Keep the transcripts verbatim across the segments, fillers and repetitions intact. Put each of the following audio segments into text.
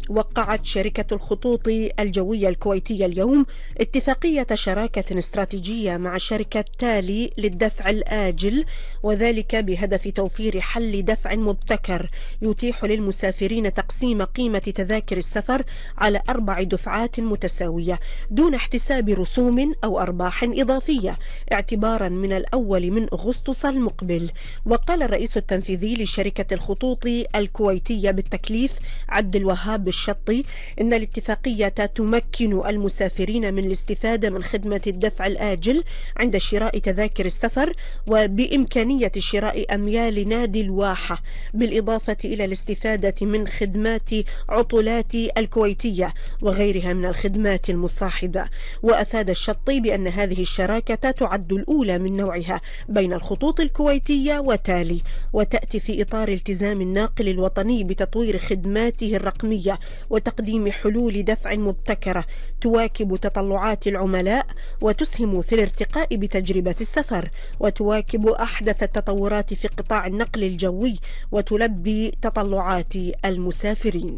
وقعت شركة الخطوط الجوية الكويتية اليوم اتفاقية شراكة استراتيجية مع شركة تالي للدفع الآجل، وذلك بهدف توفير حل دفع مبتكر يتيح للمسافرين تقسيم قيمة تذاكر السفر على أربع دفعات متساوية دون احتساب رسوم أو أرباح إضافية اعتبارا من الأول من أغسطس المقبل. وقال الرئيس التنفيذي لشركة الخطوط الكويتية بالتكليف عبد الوهاب الشطي إن الاتفاقية تمكن المسافرين من الاستفادة من خدمة الدفع الآجل عند شراء تذاكر السفر، وبإمكانية شراء أميال نادي الواحة، بالإضافة إلى الاستفادة من خدمات عطلات الكويتية وغيرها من الخدمات المصاحبة. وأفاد الشطي بأن هذه الشراكة تعد الأولى من نوعها بين الخطوط الكويتية وتالي، وتأتي في إطار التزام الناقل الوطني بتطوير خدماته الرقمية وتقديم حلول دفع مبتكرة تواكب تطلعات العملاء وتسهم في الارتقاء بتجربة السفر، وتواكب أحدث التطورات في قطاع النقل الجوي وتلبي تطلعات المسافرين.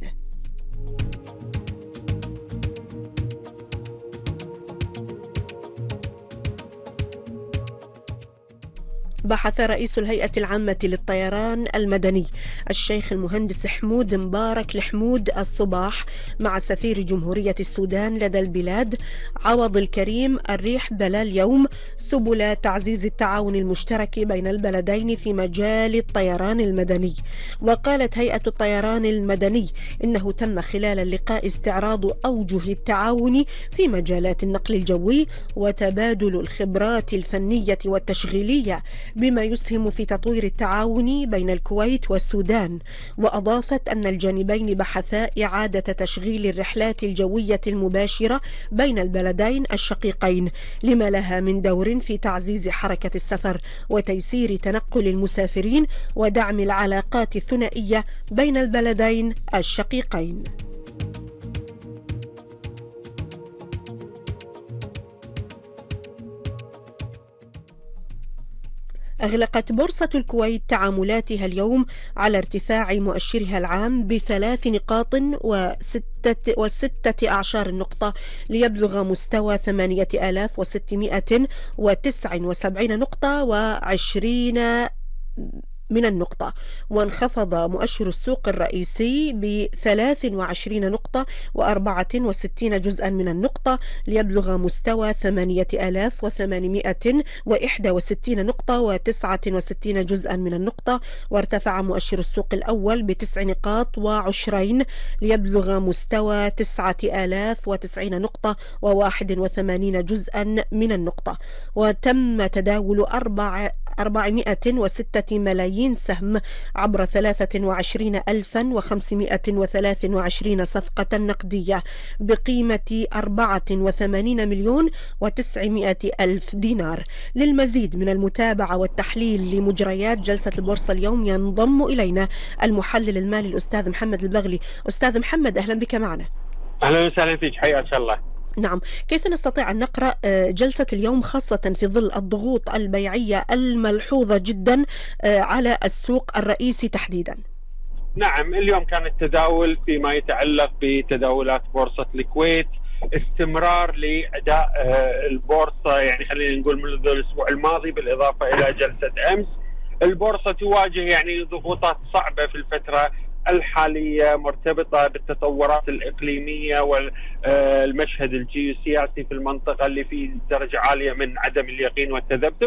بحث رئيس الهيئة العامة للطيران المدني الشيخ المهندس حمود مبارك الحمود الصباح مع سفير جمهورية السودان لدى البلاد عوض الكريم الريح بلا اليوم سبل تعزيز التعاون المشترك بين البلدين في مجال الطيران المدني. وقالت هيئة الطيران المدني إنه تم خلال اللقاء استعراض أوجه التعاون في مجالات النقل الجوي وتبادل الخبرات الفنية والتشغيلية بما يسهم في تطوير التعاون بين الكويت والسودان. وأضافت أن الجانبين بحثا إعادة تشغيل الرحلات الجوية المباشرة بين البلدين الشقيقين لما لها من دور في تعزيز حركة السفر وتيسير تنقل المسافرين ودعم العلاقات الثنائية بين البلدين الشقيقين. أغلقت بورصة الكويت تعاملاتها اليوم على ارتفاع مؤشرها العام بثلاث نقاط وستة, وستة أعشار النقطة ليبلغ مستوى ثمانية آلاف وستمائة وتسعة وسبعين نقطة وعشرين من النقطة. وانخفض مؤشر السوق الرئيسي بثلاث وعشرين نقطة وأربعة وستين جزءا من النقطة ليبلغ مستوى ثمانية آلاف وثمانمائة وواحد وستين نقطة وتسعة وستين جزءا من النقطة. وارتفع مؤشر السوق الأول بتسع نقاط وعشرين ليبلغ مستوى تسعة آلاف وتسعين نقطة وواحد وثمانين جزءا من النقطة. وتم تداول أربع أربعمائة وستة ملايين سهم عبر ثلاثة وعشرين ألفا وخمسمائة وثلاثة وعشرين صفقة نقدية بقيمة أربعة وثمانين مليون وتسعمائة ألف دينار. للمزيد من المتابعة والتحليل لمجريات جلسة البورصة اليوم ينضم إلينا المحلل المالي الأستاذ محمد البغلي. أستاذ محمد، أهلا بك معنا. أهلا وسهلا فيك، حياك الله. نعم، كيف نستطيع أن نقرأ جلسة اليوم خاصة في ظل الضغوط البيعية الملحوظة جدا على السوق الرئيسي تحديدا؟ نعم، اليوم كان التداول فيما يتعلق بتداولات بورصة الكويت استمرار لأداء البورصة، يعني خلينا نقول منذ الأسبوع الماضي بالإضافة إلى جلسة أمس. البورصة تواجه يعني ضغوطات صعبة في الفترة الحالية مرتبطة بالتطورات الإقليمية والمشهد الجيوسياسي في المنطقة اللي فيه درجة عالية من عدم اليقين والتذبذب.